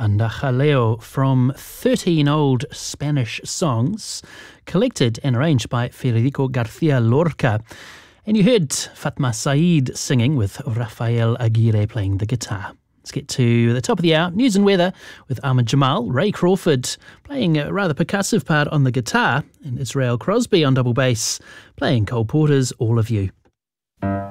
Andajaleo from 13 old Spanish songs, collected and arranged by Federico Garcia Lorca. And you heard Fatma Saeed singing with Rafael Aguirre playing the guitar. Let's get to the top of the hour, news and weather with Ahmed Jamal, Ray Crawford playing a rather percussive part on the guitar, and Israel Crosby on double bass playing Cole Porter's All of You.